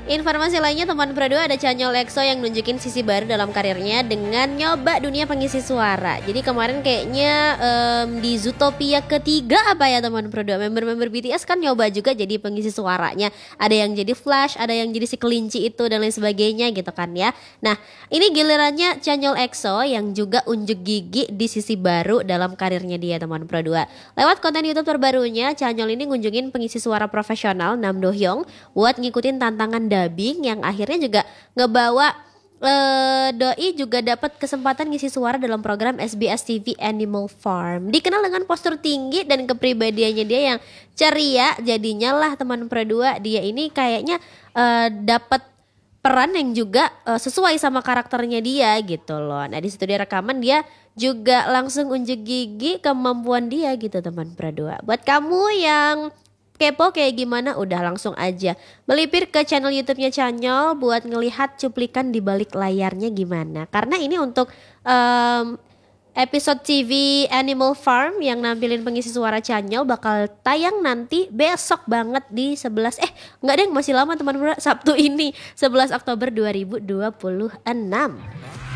Informasi lainnya teman Pro 2 ada Chanyeol EXO yang nunjukin sisi baru dalam karirnya dengan nyoba dunia pengisi suara. Jadi kemarin kayaknya di Zootopia ketiga apa ya teman Pro 2, member-member BTS kan nyoba juga jadi pengisi suaranya. Ada yang jadi Flash, ada yang jadi si kelinci itu dan lain sebagainya gitu kan ya. Nah ini gilirannya Chanyeol EXO yang juga unjuk gigi di sisi baru dalam karirnya dia teman Pro 2. Lewat konten YouTube terbarunya, Chanyeol ini ngunjungin pengisi suara profesional Nam Do Hyung buat ngikutin tantangan dubbing yang akhirnya juga ngebawa Doi juga dapat kesempatan ngisi suara dalam program SBS TV Animal Farm. Dikenal dengan postur tinggi dan kepribadiannya dia yang ceria, jadinya lah teman Pro 2 dia ini kayaknya dapat peran yang juga sesuai sama karakternya dia gitu loh. Nah di studio rekaman dia juga langsung unjuk gigi kemampuan dia gitu teman Pro 2. Buat kamu yang kepo kayak gimana, udah langsung aja melipir ke channel YouTube-nya Chanyeol buat ngelihat cuplikan di balik layarnya gimana. Karena ini untuk episode TV Animal Farm yang nampilin pengisi suara Chanyeol bakal tayang nanti besok banget di 11 enggak deh, masih lama teman-teman, Sabtu ini 11 Oktober 2026.